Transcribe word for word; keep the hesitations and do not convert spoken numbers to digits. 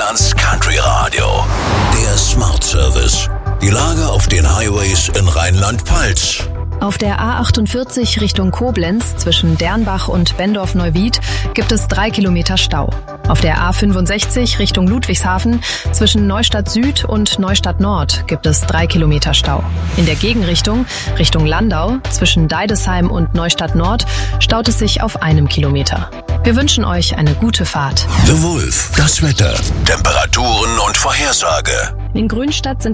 Rheinlands Country Radio. Der Smart Service. Die Lage auf den Highways in Rheinland-Pfalz. Auf der A achtundvierzig Richtung Koblenz zwischen Dernbach und Bendorf-Neuwied gibt es drei Kilometer Stau. Auf der A fünfundsechzig Richtung Ludwigshafen zwischen Neustadt Süd und Neustadt Nord gibt es drei Kilometer Stau. In der Gegenrichtung, Richtung Landau, zwischen Deidesheim und Neustadt Nord, staut es sich auf einem Kilometer. Wir wünschen euch eine gute Fahrt. The Wolf, das Wetter, Temperaturen und Vorhersage. In Grünstadt sind